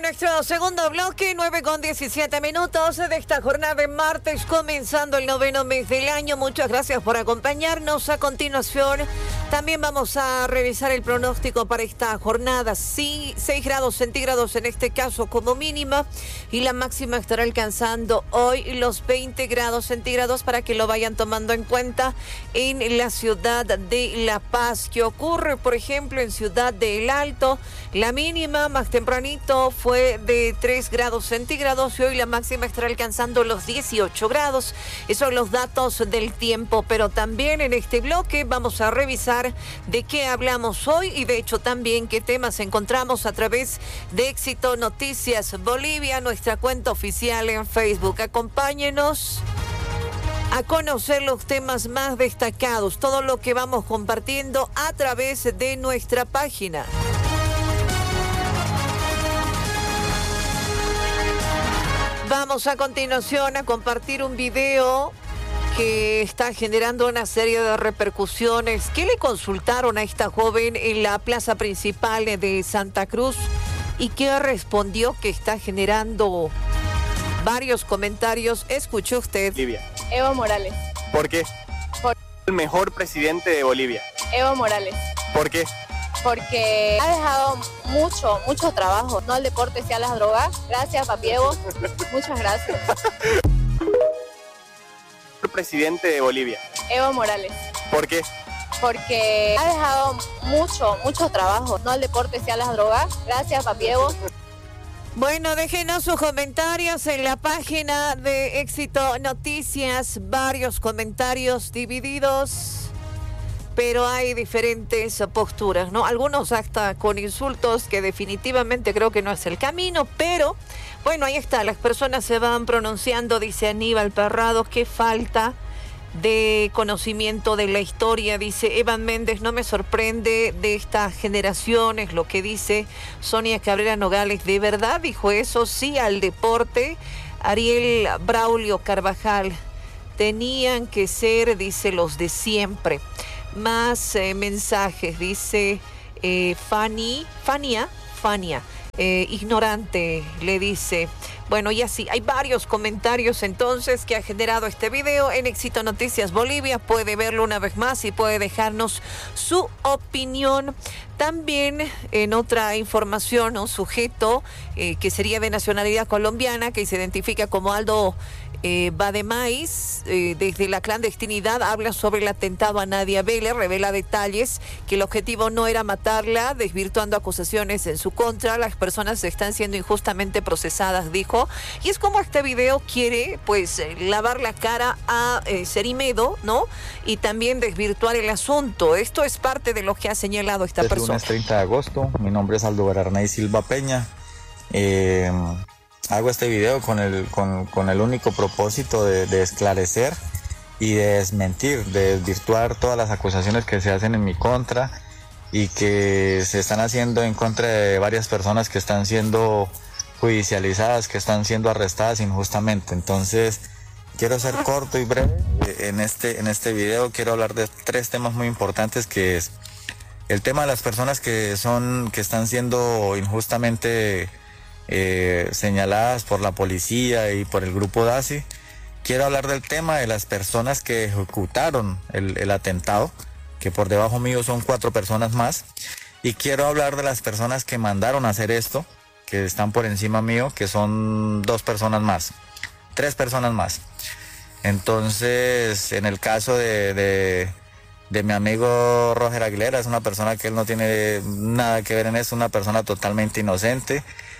nuestro segundo bloque, 9:17 de esta jornada de martes, comenzando el 9º mes del año. Muchas gracias por acompañarnos. A continuación, también vamos a revisar el pronóstico para esta jornada. Sí, 6 grados centígrados en este caso como mínima, y la máxima estará alcanzando hoy los 20 grados centígrados para que lo vayan tomando en cuenta en la ciudad de La Paz. ¿Qué ocurre, por ejemplo, en Ciudad del Alto? La mínima más tempranito fue de 3 grados centígrados y hoy la máxima estará alcanzando los 18 grados. Esos son los datos del tiempo, pero también en este bloque vamos a revisar de qué hablamos hoy y de hecho también qué temas encontramos a través de Éxito Noticias Bolivia, nuestra cuenta oficial en Facebook. Acompáñenos a conocer los temas más destacados, todo lo que vamos compartiendo a través de nuestra página. Vamos a continuación a compartir un video que está generando una serie de repercusiones. ¿Qué le consultaron a esta joven en la plaza principal de Santa Cruz? ¿Y qué respondió? Que está generando varios comentarios. Escuche usted. Bolivia. Evo Morales. ¿Por qué? El mejor presidente de Bolivia. Evo Morales. ¿Por qué? Porque ha dejado mucho trabajo, no al deporte, sí a las drogas. Gracias, papi Evo. Muchas gracias. El presidente de Bolivia. Evo Morales. ¿Por qué? Porque ha dejado mucho trabajo, no al deporte, sí a las drogas. Gracias, papi Evo. Bueno, déjenos sus comentarios en la página de Éxito Noticias. Varios comentarios divididos, pero hay diferentes posturas, ¿no? Algunos hasta con insultos, que definitivamente creo que no es el camino, pero bueno, ahí está, las personas se van pronunciando. Dice Aníbal Parrado, qué falta de conocimiento de la historia. Dice Evan Méndez, no me sorprende de estas generaciones lo que dice Sonia Cabrera Nogales. ¿De verdad dijo eso? Sí al deporte. Ariel Braulio Carvajal, tenían que ser, dice, los de siempre. Más mensajes, dice Fania, ignorante, le dice. Bueno, y así, hay varios comentarios entonces que ha generado este video en Éxito Noticias Bolivia. Puede verlo una vez más y puede dejarnos su opinión. También en otra información, un sujeto que sería de nacionalidad colombiana, que se identifica como Aldo Bademais, desde la clandestinidad habla sobre el atentado a Nadia Vélez, revela detalles que el objetivo no era matarla, desvirtuando acusaciones en su contra. Las personas están siendo injustamente procesadas, dijo. Y es como este video quiere, pues, lavar la cara a Cerimedo, ¿no? Y también desvirtuar el asunto. Esto es parte de lo que ha señalado esta persona. Lunes 30 de agosto, mi nombre es Aldo Baranay Silva Peña. Hago este video con el único propósito de esclarecer y de desmentir, de desvirtuar todas las acusaciones que se hacen en mi contra y que se están haciendo en contra de varias personas que están siendo judicializadas, que están siendo arrestadas injustamente. Entonces, quiero ser corto y breve. En este video quiero hablar de 3 temas muy importantes, que es el tema de las personas que están siendo injustamente señaladas por la policía y por el grupo DASI. Quiero hablar del tema de las personas que ejecutaron el atentado, que por debajo mío son 4 personas más. Y quiero hablar de las personas que mandaron a hacer esto, que están por encima mío, que son 2 personas más, 3 personas más. Entonces, en el caso de mi amigo Roger Aguilera, es una persona que él no tiene nada que ver en esto, una persona totalmente inocente.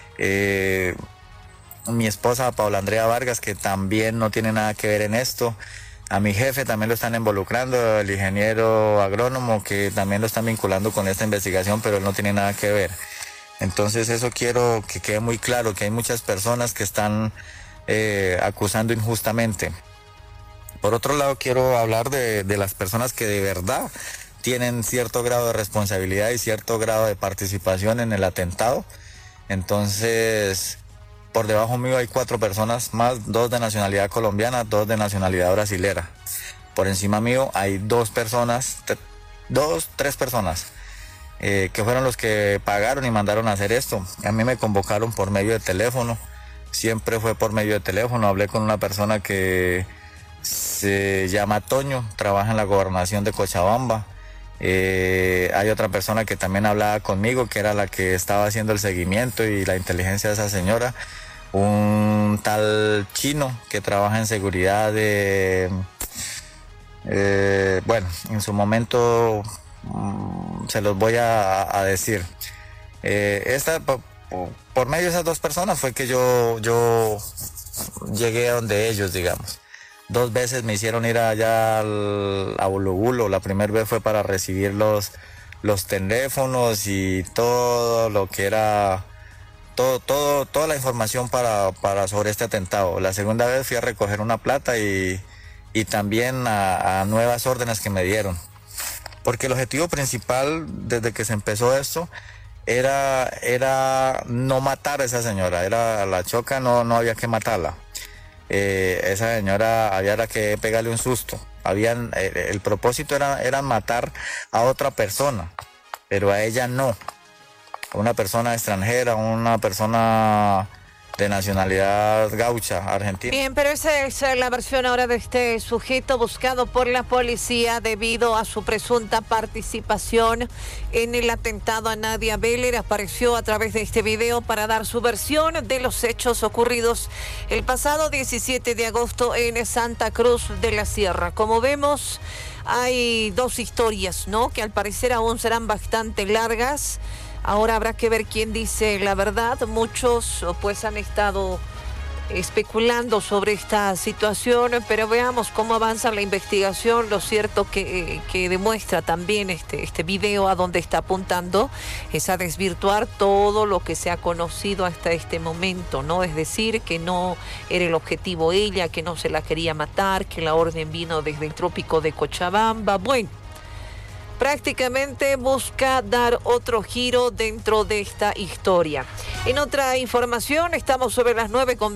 Mi esposa Paula Andrea Vargas, que también no tiene nada que ver en esto. A mi jefe también lo están involucrando, el ingeniero agrónomo, que también lo están vinculando con esta investigación, pero él no tiene nada que ver. Entonces eso quiero que quede muy claro, que hay muchas personas que están acusando injustamente. Por otro lado, quiero hablar de las personas que de verdad tienen cierto grado de responsabilidad y cierto grado de participación en el atentado. Entonces, por debajo mío hay 4 personas más, 2 de nacionalidad colombiana, 2 de nacionalidad brasilera. Por encima mío hay 2 personas, 3 personas que fueron los que pagaron y mandaron a hacer esto. A mí me convocaron por medio de teléfono, siempre fue por medio de teléfono. Hablé con una persona que se llama Toño, trabaja en la gobernación de Cochabamba. Hay otra persona que también hablaba conmigo, que era la que estaba haciendo el seguimiento y la inteligencia de esa señora, un tal chino que trabaja en seguridad de... bueno, en su momento se los voy a decir. Por medio de esas dos personas fue que yo llegué a donde ellos, digamos. 2 veces me hicieron ir allá a Bulubulo. La primera vez fue para recibir los teléfonos y todo lo que era, toda la información para sobre este atentado. La segunda vez fui a recoger una plata y también a nuevas órdenes que me dieron. Porque el objetivo principal desde que se empezó esto era no matar a esa señora. Era la Choca, no había que matarla. Esa señora había que pegarle un susto. El propósito era matar a otra persona, pero a ella no. Una persona extranjera, una persona de nacionalidad gaucha, argentina. Bien, pero esa es la versión ahora de este sujeto buscado por la policía debido a su presunta participación en el atentado a Nadia Beller. Apareció a través de este video para dar su versión de los hechos ocurridos el pasado 17 de agosto en Santa Cruz de la Sierra. Como vemos, hay 2 historias, ¿no?, que al parecer aún serán bastante largas. Ahora habrá que ver quién dice la verdad. Muchos pues han estado especulando sobre esta situación, pero veamos cómo avanza la investigación. Lo cierto que demuestra también este video a donde está apuntando es a desvirtuar todo lo que se ha conocido hasta este momento, ¿no? Es decir, que no era el objetivo ella, que no se la quería matar, que la orden vino desde el trópico de Cochabamba. Bueno, prácticamente busca dar otro giro dentro de esta historia. En otra información, estamos sobre las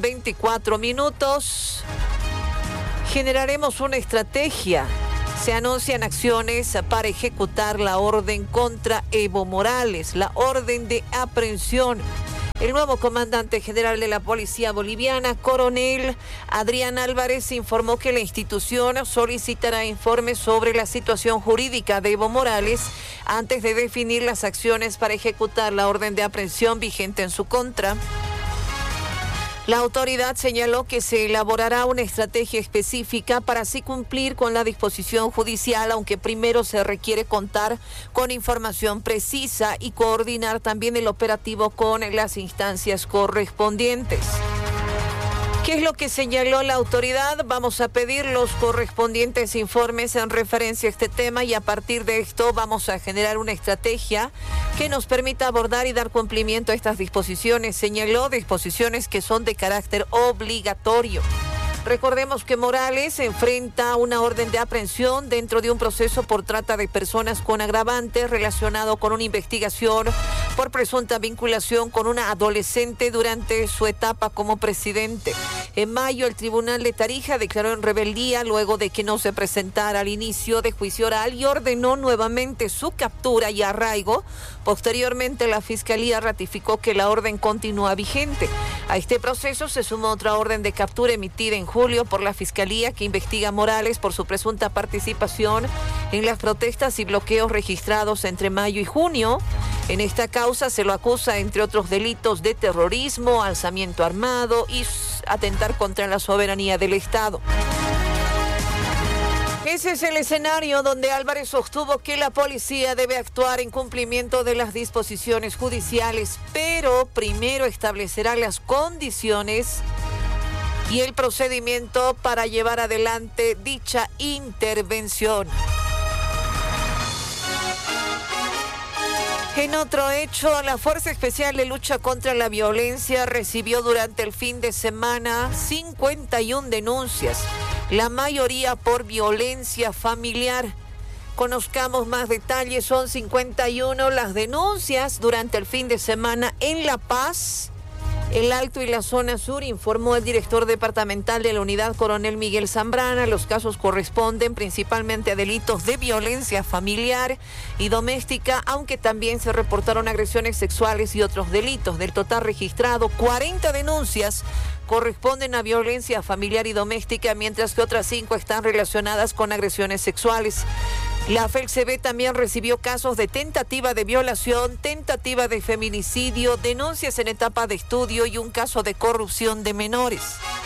9:24. Generaremos una estrategia. Se anuncian acciones para ejecutar la orden contra Evo Morales, la orden de aprehensión. El nuevo comandante general de la Policía Boliviana, coronel Adrián Álvarez, informó que la institución solicitará informes sobre la situación jurídica de Evo Morales antes de definir las acciones para ejecutar la orden de aprehensión vigente en su contra. La autoridad señaló que se elaborará una estrategia específica para así cumplir con la disposición judicial, aunque primero se requiere contar con información precisa y coordinar también el operativo con las instancias correspondientes. ¿Qué es lo que señaló la autoridad? Vamos a pedir los correspondientes informes en referencia a este tema y a partir de esto vamos a generar una estrategia que nos permita abordar y dar cumplimiento a estas disposiciones. Señaló disposiciones que son de carácter obligatorio. Recordemos que Morales enfrenta una orden de aprehensión dentro de un proceso por trata de personas con agravantes relacionado con una investigación por presunta vinculación con una adolescente durante su etapa como presidente. En mayo, el Tribunal de Tarija declaró en rebeldía luego de que no se presentara al inicio de juicio oral y ordenó nuevamente su captura y arraigo. Posteriormente, la Fiscalía ratificó que la orden continúa vigente. A este proceso se sumó otra orden de captura emitida en julio por la Fiscalía que investiga a Morales por su presunta participación en las protestas y bloqueos registrados entre mayo y junio. En esta causa se lo acusa, entre otros delitos, de terrorismo, alzamiento armado y atentar contra la soberanía del Estado. Ese es el escenario donde Álvarez sostuvo que la policía debe actuar en cumplimiento de las disposiciones judiciales, pero primero establecerá las condiciones y el procedimiento para llevar adelante dicha intervención. En otro hecho, la Fuerza Especial de Lucha contra la Violencia recibió durante el fin de semana 51 denuncias, la mayoría por violencia familiar. Conozcamos más detalles, son 51 las denuncias durante el fin de semana en La Paz El Alto y la Zona Sur, informó el director departamental de la unidad, coronel Miguel Zambrana. Los casos corresponden principalmente a delitos de violencia familiar y doméstica, aunque también se reportaron agresiones sexuales y otros delitos. Del total registrado, 40 denuncias corresponden a violencia familiar y doméstica, mientras que otras 5 están relacionadas con agresiones sexuales. La FELCB también recibió casos de tentativa de violación, tentativa de feminicidio, denuncias en etapa de estudio y un caso de corrupción de menores.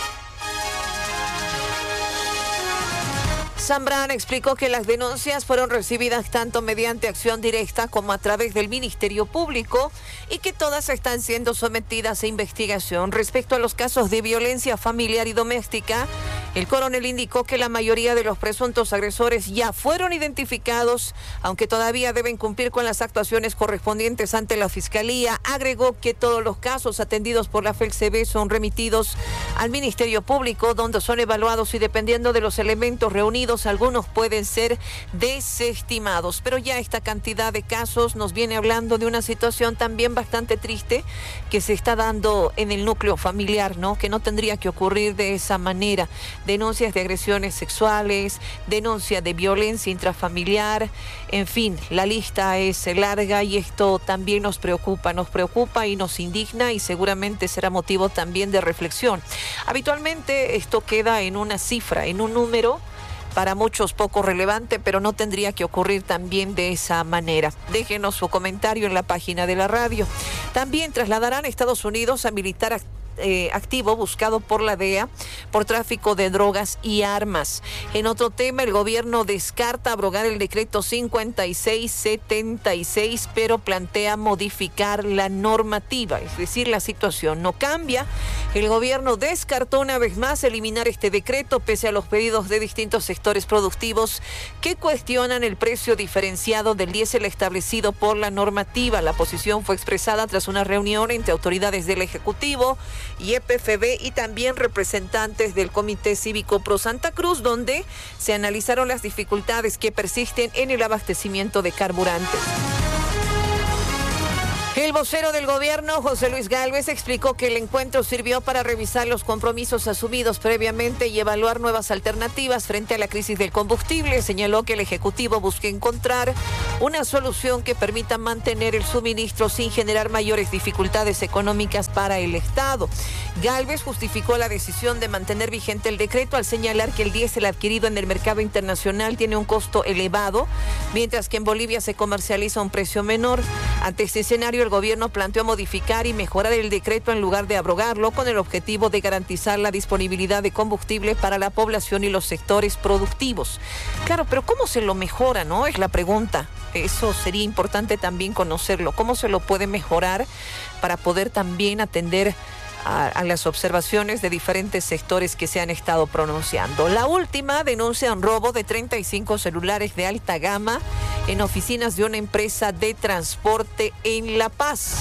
Zambrana explicó que las denuncias fueron recibidas tanto mediante acción directa como a través del Ministerio Público y que todas están siendo sometidas a investigación. Respecto a los casos de violencia familiar y doméstica, el coronel indicó que la mayoría de los presuntos agresores ya fueron identificados, aunque todavía deben cumplir con las actuaciones correspondientes ante la Fiscalía. Agregó que todos los casos atendidos por la FELCB son remitidos al Ministerio Público, donde son evaluados y dependiendo de los elementos reunidos, algunos pueden ser desestimados. Pero ya esta cantidad de casos nos viene hablando de una situación también bastante triste que se está dando en el núcleo familiar, ¿no? Que no tendría que ocurrir de esa manera. Denuncias de agresiones sexuales, denuncia de violencia intrafamiliar, en fin, la lista es larga y esto también nos preocupa y nos indigna y seguramente será motivo también de reflexión. Habitualmente esto queda en una cifra, en un número, para muchos poco relevante, pero no tendría que ocurrir también de esa manera. Déjenos su comentario en la página de la radio. También trasladarán a Estados Unidos a militar activo buscado por la DEA por tráfico de drogas y armas. En otro tema, el gobierno descarta abrogar el decreto 5676, pero plantea modificar la normativa, es decir, la situación no cambia. El gobierno descartó una vez más eliminar este decreto pese a los pedidos de distintos sectores productivos que cuestionan el precio diferenciado del diésel establecido por la normativa. La posición fue expresada tras una reunión entre autoridades del Ejecutivo y EPFB y también representantes del Comité Cívico Pro Santa Cruz, donde se analizaron las dificultades que persisten en el abastecimiento de carburantes. El vocero del gobierno, José Luis Gálvez, explicó que el encuentro sirvió para revisar los compromisos asumidos previamente y evaluar nuevas alternativas frente a la crisis del combustible. Señaló que el Ejecutivo busca encontrar una solución que permita mantener el suministro sin generar mayores dificultades económicas para el Estado. Gálvez justificó la decisión de mantener vigente el decreto al señalar que el diésel adquirido en el mercado internacional tiene un costo elevado, mientras que en Bolivia se comercializa a un precio menor. Ante este escenario, el gobierno planteó modificar y mejorar el decreto en lugar de abrogarlo, con el objetivo de garantizar la disponibilidad de combustible para la población y los sectores productivos. Claro, pero ¿cómo se lo mejora, no? Es la pregunta. Eso sería importante también conocerlo. ¿Cómo se lo puede mejorar para poder también atender a las observaciones de diferentes sectores que se han estado pronunciando? La última denuncia un robo de 35 celulares de alta gama en oficinas de una empresa de transporte en La Paz.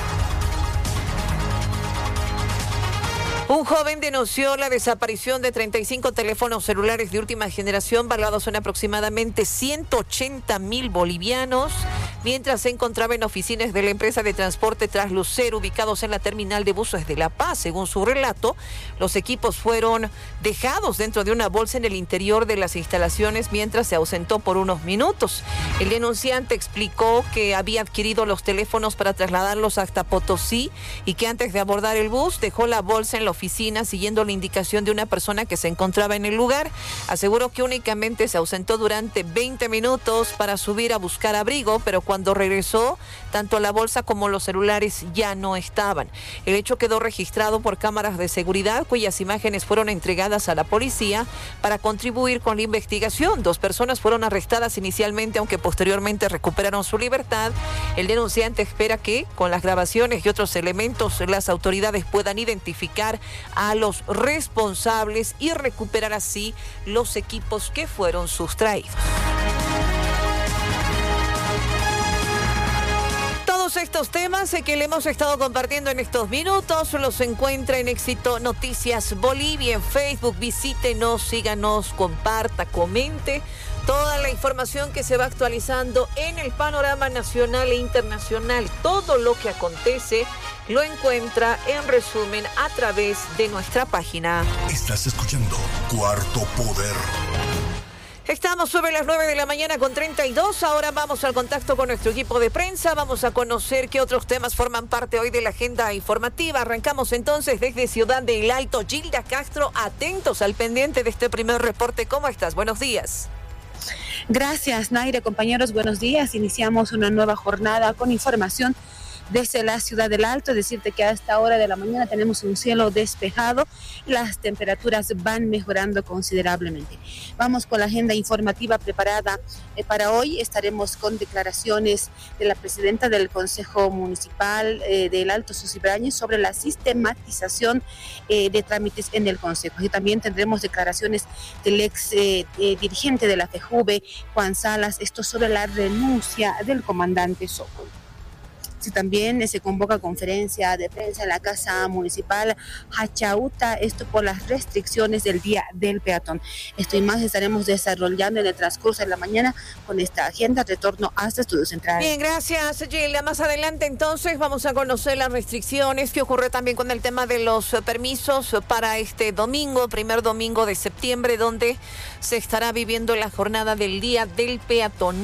Un joven denunció la desaparición de 35 teléfonos celulares de última generación valuados en aproximadamente 180.000 bolivianos, mientras se encontraba en oficinas de la empresa de transporte Traslucero, ubicados en la terminal de buses de La Paz. Según su relato, los equipos fueron dejados dentro de una bolsa en el interior de las instalaciones mientras se ausentó por unos minutos. El denunciante explicó que había adquirido los teléfonos para trasladarlos hasta Potosí y que antes de abordar el bus dejó la bolsa en la oficina siguiendo la indicación de una persona que se encontraba en el lugar. Aseguró que únicamente se ausentó durante 20 minutos para subir a buscar abrigo, pero cuando regresó, tanto la bolsa como los celulares ya no estaban. El hecho quedó registrado por cámaras de seguridad, cuyas imágenes fueron entregadas a la policía para contribuir con la investigación. 2 personas fueron arrestadas inicialmente, aunque posteriormente recuperaron su libertad. El denunciante espera que, con las grabaciones y otros elementos, las autoridades puedan identificar a los responsables y recuperar así los equipos que fueron sustraídos. Todos estos temas que le hemos estado compartiendo en estos minutos los encuentra en Éxito Noticias Bolivia en Facebook. Visítenos, síganos, comparta, comente toda la información que se va actualizando en el panorama nacional e internacional. Todo lo que acontece lo encuentra en resumen a través de nuestra página. Estás escuchando Cuarto Poder. Estamos sobre las 9 de la mañana con 32. Ahora vamos al contacto con nuestro equipo de prensa. Vamos a conocer qué otros temas forman parte hoy de la agenda informativa. Arrancamos entonces desde Ciudad del Alto. Gilda Castro, atentos al pendiente de este primer reporte. ¿Cómo estás? Buenos días. Gracias, Naira. Compañeros, buenos días. Iniciamos una nueva jornada con información desde la Ciudad del Alto. Decirte que a esta hora de la mañana tenemos un cielo despejado y las temperaturas van mejorando considerablemente. Vamos con la agenda informativa preparada para hoy. Estaremos con declaraciones de la presidenta del Consejo Municipal del Alto, Susi Brañez, sobre la sistematización de trámites en el Consejo. Y también tendremos declaraciones del ex dirigente de la FEJUVE, Juan Salas, esto sobre la renuncia del comandante Sokol. Sí, también se convoca conferencia de prensa en la Casa Municipal Hachauta, esto por las restricciones del Día del Peatón. Esto y más estaremos desarrollando en el transcurso de la mañana con esta agenda. Retorno hasta Estudios Centrales. Bien, gracias, Gilda. Más adelante entonces vamos a conocer las restricciones que ocurre también con el tema de los permisos para este domingo, primer domingo de septiembre, donde se estará viviendo la jornada del Día del Peatón.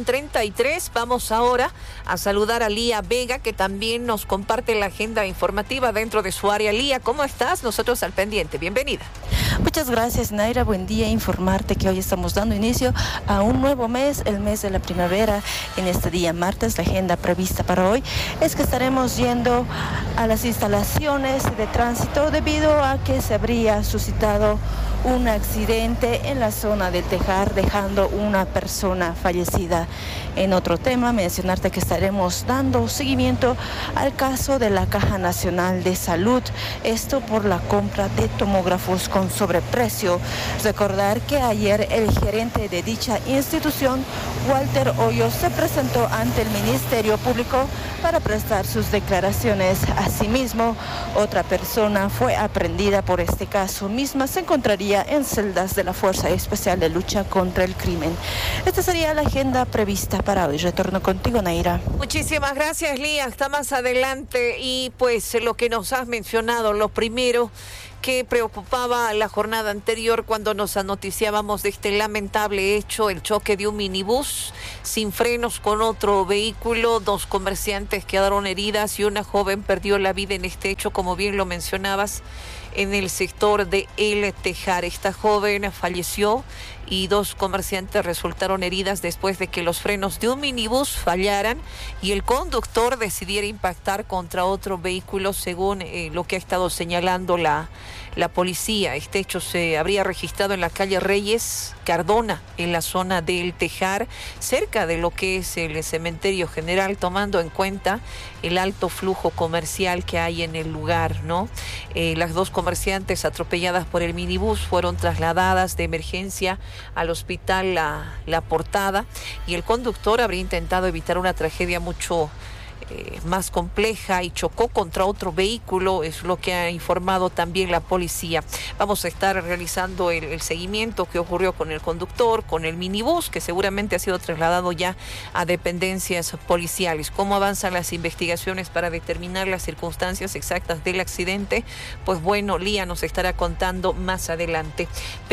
9:33. Vamos ahora a saludar a Lía Vega, que también nos comparte la agenda informativa dentro de su área. Lía, ¿cómo estás? Nosotros al pendiente. Bienvenida. Muchas gracias, Naira. Buen día. Informarte que hoy estamos dando inicio a un nuevo mes, el mes de la primavera. En este día martes, la agenda prevista para hoy es que estaremos yendo a las instalaciones de tránsito debido a que se habría suscitado un accidente en la zona del Tejar, dejando una persona fallecida. En otro tema, mencionarte que estaremos dando seguimiento al caso de la Caja Nacional de Salud, esto por la compra de tomógrafos con sobreprecio. Recordar que ayer el gerente de dicha institución, Walter Hoyos, se presentó ante el Ministerio Público para prestar sus declaraciones. Asimismo, otra persona fue aprehendida por este caso. Misma se encontraría en celdas de la Fuerza Especial de Lucha contra el Crimen. Esta sería la agenda prevista para hoy. Retorno contigo, Naira. Muchísimas gracias, Lía. Hasta más adelante. Y pues lo que nos has mencionado, lo primero que preocupaba la jornada anterior cuando nos anoticiábamos de este lamentable hecho, el choque de un minibús sin frenos con otro vehículo. 2 comerciantes quedaron heridas y una joven perdió la vida en este hecho, como bien lo mencionabas, en el sector de El Tejar. Esta joven falleció y 2 comerciantes resultaron heridas después de que los frenos de un minibús fallaran y el conductor decidiera impactar contra otro vehículo, según lo que ha estado señalando la policía. Este hecho se habría registrado en la calle Reyes Cardona, en la zona del Tejar, cerca de lo que es el cementerio general, tomando en cuenta el alto flujo comercial que hay en el lugar, ¿no? Las 2 comerciantes atropelladas por el minibús fueron trasladadas de emergencia al hospital La Portada y el conductor habría intentado evitar una tragedia mucho más compleja y chocó contra otro vehículo, es lo que ha informado también la policía. Vamos a estar realizando el seguimiento que ocurrió con el conductor, con el minibús, que seguramente ha sido trasladado ya a dependencias policiales. ¿Cómo avanzan las investigaciones para determinar las circunstancias exactas del accidente? Pues bueno, Lía nos estará contando más adelante.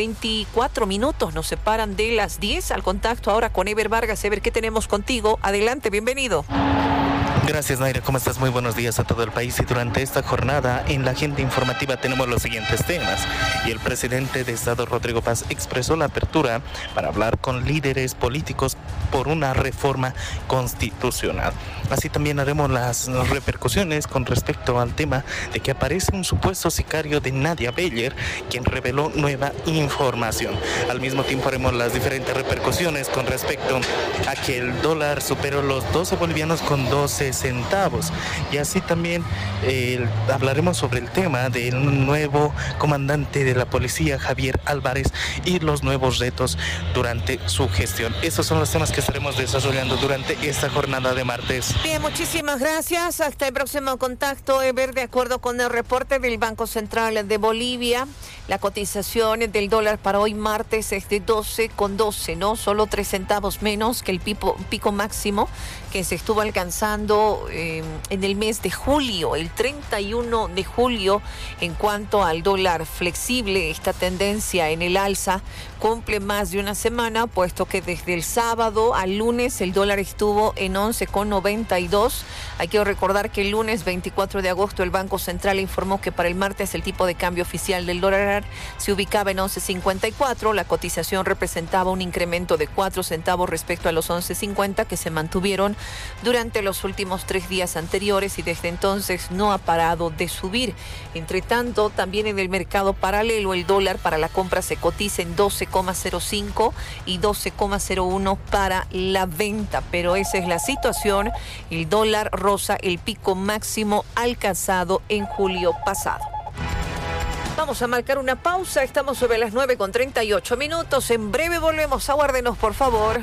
24 minutos nos separan de las 10. Al contacto ahora con Ever Vargas. Ever, ¿qué tenemos contigo? Adelante, bienvenido. Gracias, Naira. ¿Cómo estás? Muy buenos días a todo el país. Y durante esta jornada en la agenda informativa tenemos los siguientes temas. Y el presidente de Estado, Rodrigo Paz, expresó la apertura para hablar con líderes políticos por una reforma constitucional. Así también haremos las repercusiones con respecto al tema de que aparece un supuesto sicario de Nadia Beller, quien reveló nueva información. Al mismo tiempo haremos las diferentes repercusiones con respecto a que el dólar superó los 12 bolivianos con 12 centavos. Y así también hablaremos sobre el tema del nuevo comandante de la policía, Javier Álvarez, y los nuevos retos durante su gestión. Esos son los temas que estaremos desarrollando durante esta jornada de martes. Bien, muchísimas gracias. Hasta el próximo contacto, Ever. De acuerdo con el reporte del Banco Central de Bolivia, la cotización del dólar para hoy martes es de 12,12, ¿no? Solo 3 centavos menos que el pico máximo que se estuvo alcanzando pasó en el mes de julio, el 31 de julio. En cuanto al dólar flexible, esta tendencia en el alza cumple más de una semana, puesto que desde el sábado al lunes el dólar estuvo en 11,92. Hay que recordar que el lunes 24 de agosto el Banco Central informó que para el martes el tipo de cambio oficial del dólar se ubicaba en 11,54. La cotización representaba un incremento de 4 centavos respecto a los 11,50 que se mantuvieron durante los últimos 3 días anteriores, y desde entonces no ha parado de subir. Entre tanto, también en el mercado paralelo el dólar para la compra se cotiza en 12,05 y 12,01 para la venta, pero esa es la situación. El dólar roza el pico máximo alcanzado en julio pasado. Vamos a marcar una pausa, estamos sobre las 9:38. En breve volvemos, aguárdenos por favor.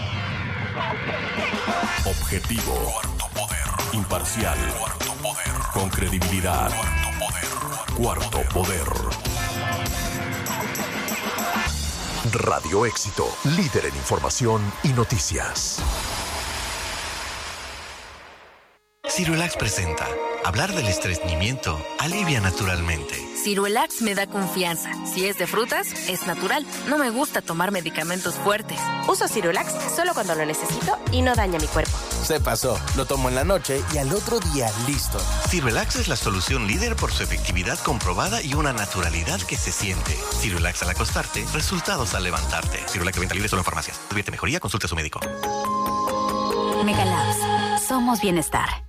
Objetivo. Cuarto poder. Imparcial. Cuarto poder. Con credibilidad. Cuarto poder. Cuarto poder. Radio Éxito, líder en información y noticias. Ciruelax presenta. Hablar del estreñimiento alivia naturalmente. Ciruelax me da confianza. Si es de frutas, es natural. No me gusta tomar medicamentos fuertes. Uso Ciruelax solo cuando lo necesito y no daña mi cuerpo. Se pasó. Lo tomo en la noche y al otro día listo. Ciruelax es la solución líder por su efectividad comprobada y una naturalidad que se siente. Ciruelax al acostarte, resultados al levantarte. Ciruelax de venta libre solo en farmacias. Advierte mejoría, consulte a su médico. Megalabs. Somos bienestar.